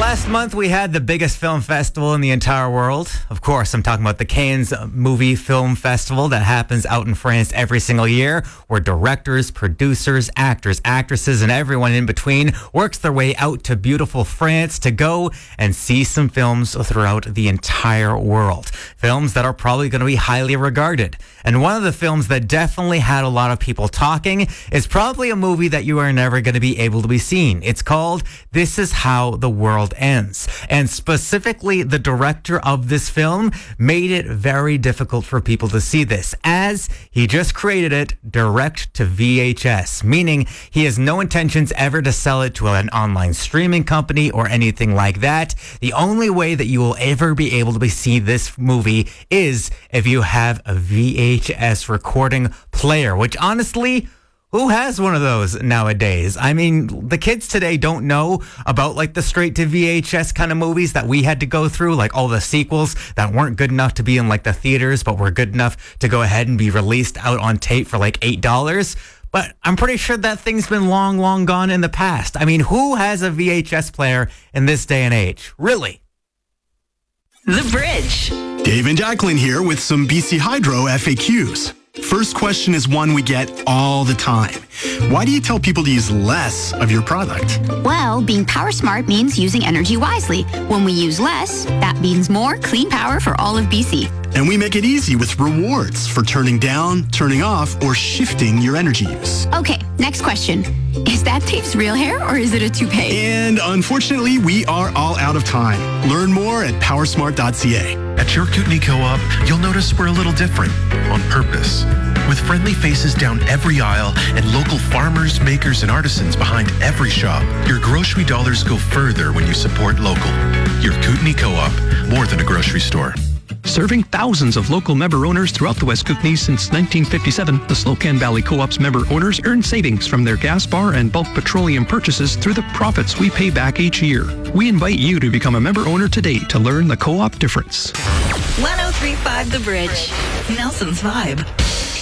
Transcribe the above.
Last month, we had the biggest film festival in the entire world. Of course, I'm talking about the Cannes Movie Film Festival that happens out in France every single year, where directors, producers, actors, actresses, and everyone in between works their way out to beautiful France to go and see some films throughout the entire world. Films that are probably going to be highly regarded. And one of the films that definitely had a lot of people talking is probably a movie that you are never going to be able to be seen. It's called This Is How the World Ends. And specifically, the director of this film made it very difficult for people to see this, as he just created it direct to VHS, meaning he has no intentions ever to sell it to an online streaming company or anything like that. The only way that you will ever be able to see this movie is if you have a VHS recording player, which honestly, who has one of those nowadays? I mean, the kids today don't know about like the straight to VHS kind of movies that we had to go through, like all the sequels that weren't good enough to be in like the theaters, but were good enough to go ahead and be released out on tape for like $8. But I'm pretty sure that thing's been long, long gone in the past. I mean, who has a VHS player in this day and age? Really? The Bridge. Dave and Jacqueline here with some BC Hydro FAQs. First question is one we get all the time. Why do you tell people to use less of your product? Well, being power smart means using energy wisely. When we use less, that means more clean power for all of BC. And we make it easy with rewards for turning down, turning off, or shifting your energy use. Okay, next question. Is that Dave's real hair or is it a toupee? And unfortunately, we are all out of time. Learn more at powersmart.ca. At your Kootenay Co-op, you'll notice we're a little different, on purpose. With friendly faces down every aisle and local farmers, makers, and artisans behind every shop, your grocery dollars go further when you support local. Your Kootenay Co-op, more than a grocery store. Serving thousands of local member owners throughout the West Kootenay since 1957, the Slocan Valley Co-op's member owners earn savings from their gas bar and bulk petroleum purchases through the profits we pay back each year. We invite you to become a member owner today to learn the co-op difference. 103.5 The Bridge. Nelson's Vibe.